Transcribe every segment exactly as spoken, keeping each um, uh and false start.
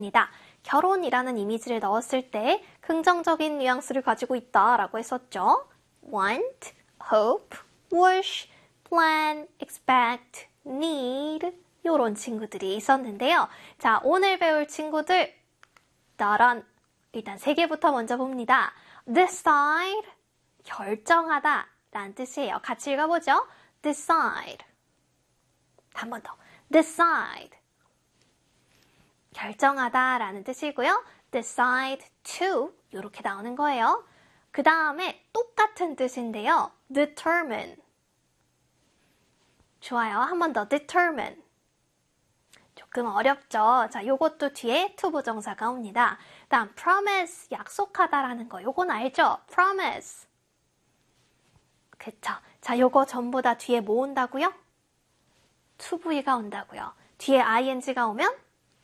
결혼이라는 이미지를 넣었을 때 긍정적인 뉘앙스를 가지고 있다라고 했었죠. want, hope, wish, plan, expect, need 이런 친구들이 있었는데요. 자, 오늘 배울 친구들 나란 일단 세 개부터 먼저 봅니다. decide, 결정하다 라는 뜻이에요. 같이 읽어보죠. decide. 한 번 더. decide. 결정하다 라는 뜻이고요. decide to 이렇게 나오는 거예요. 그 다음에 똑같은 뜻인데요. determine. 좋아요. 한 번 더. determine. 조금 어렵죠? 자, 요것도 뒤에 to 부정사가 옵니다. 다음 promise, 약속하다라는 거. 요건 알죠? promise. 그쵸. 자, 요거 전부 다 뒤에 뭐 온다고요? to V가 온다고요. 뒤에 ing가 오면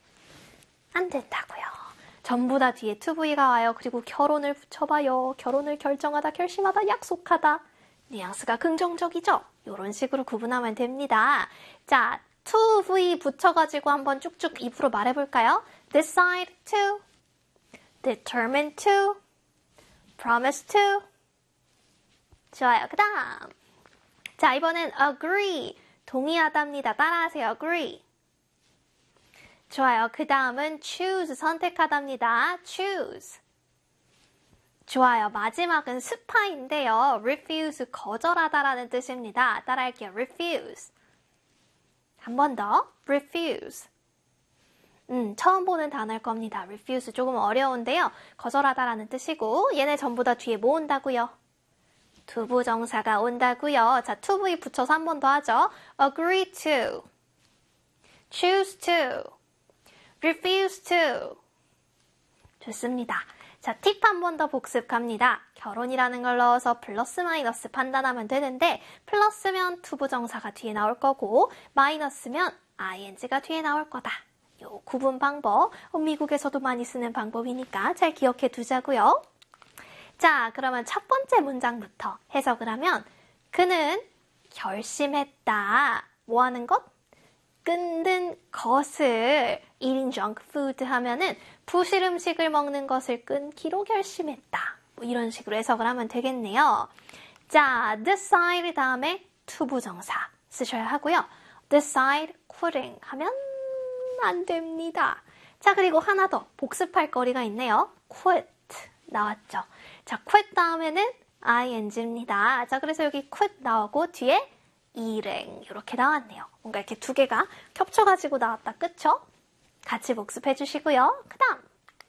안 된다고요. 전부 다 뒤에 to V가 와요. 그리고 결혼을 붙여봐요. 결혼을 결정하다, 결심하다, 약속하다. 뉘앙스가 긍정적이죠? 이런 식으로 구분하면 됩니다. 자, to V 붙여가지고 한번 쭉쭉 입으로 말해볼까요? decide to, determine to, promise to. 좋아요. 그 다음. 자, 이번엔 agree. 동의하답니다. 따라하세요. agree. 좋아요. 그 다음은 choose. 선택하답니다. choose. 좋아요. 마지막은 스파인데요. refuse. 거절하다라는 뜻입니다. 따라할게요. refuse. 한 번 더. refuse. 음, 처음 보는 단어일 겁니다. refuse 조금 어려운데요. 거절하다라는 뜻이고 얘네 전부 다 뒤에 뭐 온다고요? 투부정사가 온다고요. 자, to V 붙여서 한 번 더 하죠. agree to, choose to, refuse to. 좋습니다. 자, 팁 한 번 더 복습 갑니다. 결혼이라는 걸 넣어서 플러스 마이너스 판단하면 되는데 플러스면 투부정사가 뒤에 나올 거고 마이너스면 ing가 뒤에 나올 거다. 요 구분 방법, 미국에서도 많이 쓰는 방법이니까 잘 기억해 두자고요. 자, 그러면 첫 번째 문장부터 해석을 하면 그는 결심했다. 뭐 하는 것? 끊는 것을 eating junk food 하면은 부실 음식을 먹는 것을 끊기로 결심했다. 뭐 이런 식으로 해석을 하면 되겠네요. 자, decide 다음에 to 부정사 쓰셔야 하고요. decide quitting 하면 안 됩니다. 자, 그리고 하나 더 복습할 거리가 있네요. quit 나왔죠. 자, quit 다음에는 ing입니다. 자, 그래서 여기 quit 나오고 뒤에 일행 이렇게 나왔네요. 뭔가 이렇게 두 개가 겹쳐가지고 나왔다. 그쵸? 같이 복습해 주시고요. 그 다음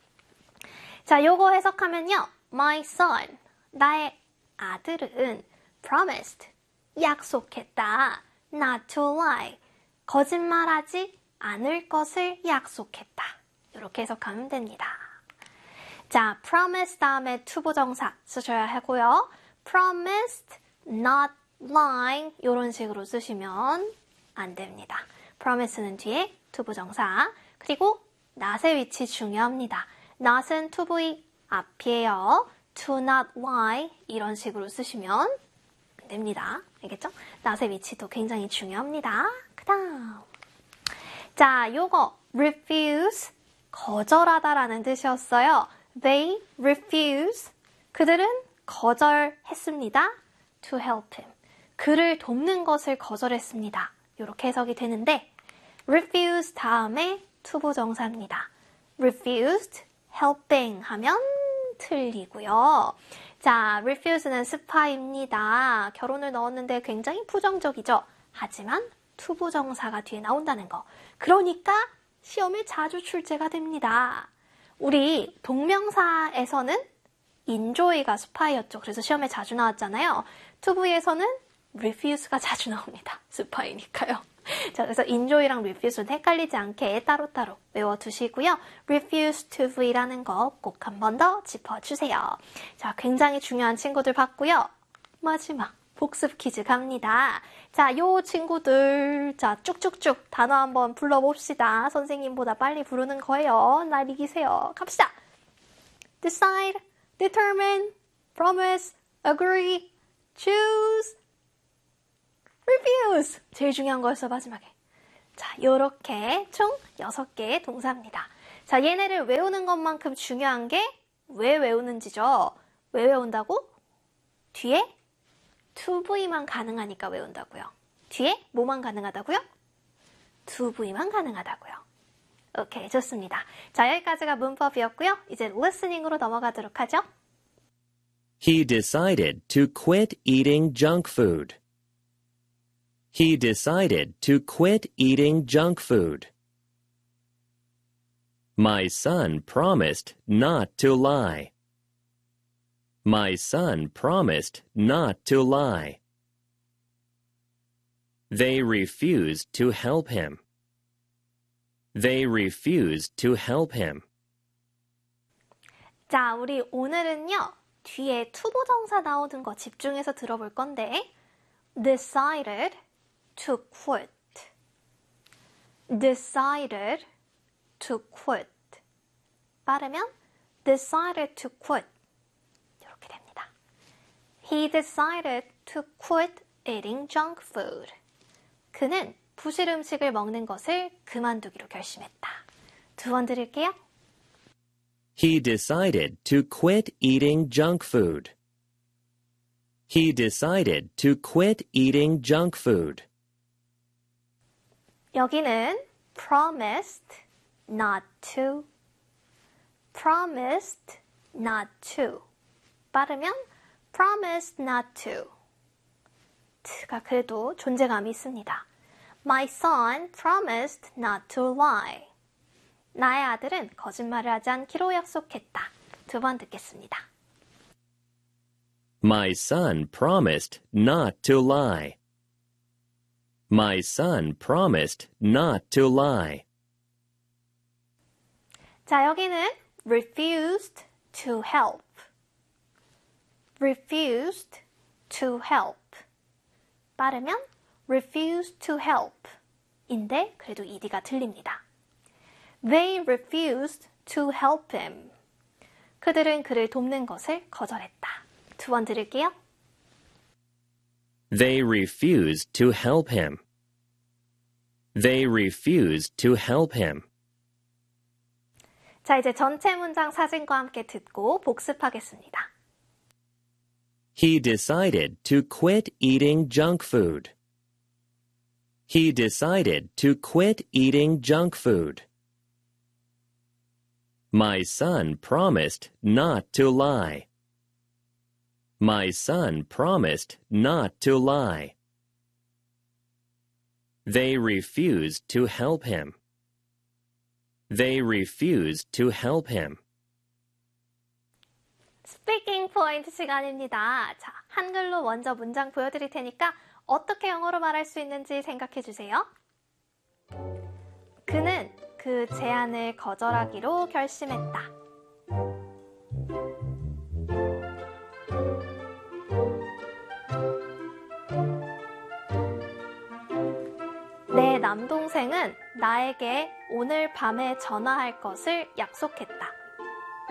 자, 요거 해석하면요. My son, 나의 아들은 promised, 약속했다. Not to lie, 거짓말하지 않을 것을 약속했다. 이렇게 해석하면 됩니다. 자, promise 다음에 to 부정사 쓰셔야 하고요. promised, not lying 이런 식으로 쓰시면 안 됩니다. promise는 뒤에 to 부정사 그리고 not의 위치 중요합니다. not은 to V 앞이에요. to not lie 이런 식으로 쓰시면 안 됩니다. 알겠죠? not의 위치도 굉장히 중요합니다. 그 다음 자, 요거 refuse 거절하다라는 뜻이었어요. They refuse. 그들은 거절했습니다. To help him. 그를 돕는 것을 거절했습니다. 이렇게 해석이 되는데 refuse 다음에 to 부정사입니다. refused, helping 하면 틀리고요. 자, refuse는 스파입니다. 결혼을 넣었는데 굉장히 부정적이죠. 하지만 to 부정사가 뒤에 나온다는 거. 그러니까 시험에 자주 출제가 됩니다. 우리 동명사에서는 enjoy가 스파이였죠. 그래서 시험에 자주 나왔잖아요. to V에서는 refuse가 자주 나옵니다. 스파이니까요. 자, 그래서 enjoy랑 refuse는 헷갈리지 않게 따로따로 외워두시고요. refuse to V라는 거 꼭 한 번 더 짚어주세요. 자, 굉장히 중요한 친구들 봤고요. 마지막 복습 퀴즈 갑니다. 자, 요 친구들 자 쭉쭉쭉 단어 한번 불러봅시다. 선생님보다 빨리 부르는 거예요. 날 이기세요. 갑시다. decide, determine, promise, agree, choose, refuse. 제일 중요한 거였어, 마지막에. 자, 요렇게 총 여섯 개의 동사입니다. 자, 얘네를 외우는 것만큼 중요한 게 왜 외우는지죠. 왜 외운다고? 뒤에 to V만 가능하니까 외운다고요. 뒤에 뭐만 가능하다고요? to V만 가능하다고요. 오케이, 좋습니다. 자, 여기까지가 문법이었고요. 이제 listening으로 넘어가도록 하죠. He decided to quit eating junk food. He decided to quit eating junk food. My son promised not to lie. My son promised not to lie. They refused to help him. They refused to help him. 자, 우리 오늘은요, 뒤에 투부정사 나오는 거 집중해서 들어볼 건데, decided to quit. decided to quit. 빠르면 decided to quit. 이렇게 됩니다. He decided to quit eating junk food. 그는 부실 음식을 먹는 것을 그만두기로 결심했다. 두 번 드릴게요. He decided to quit eating junk food. He decided to quit eating junk food. 여기는 promised not to. promised not to. 빠르면 promised not to. t가 그래도 존재감이 있습니다. My son promised not to lie. 나의 아들은 거짓말을 하지 않기로 약속했다. 두 번 듣겠습니다. My son promised not to lie. My son promised not to lie. 자, 여기는 refused to help. refused to help. 빠르면 refused to help. 인데 그래도 ed가 들립니다. They refused to help him. 그들은 그를 돕는 것을 거절했다. 두 번 드릴게요. They refused to help him. They refused to help him. 자, 이제 전체 문장 사진과 함께 듣고 복습하겠습니다. He decided to quit eating junk food. He decided to quit eating junk food. My son promised not to lie. My son promised not to lie. They refused to help him. They refused to help him. 스피킹 포인트 시간입니다. 자, 한글로 먼저 문장 보여드릴 테니까 어떻게 영어로 말할 수 있는지 생각해 주세요. 그는 그 제안을 거절하기로 결심했다. 내 남동생은 나에게 오늘 밤에 전화할 것을 약속했다.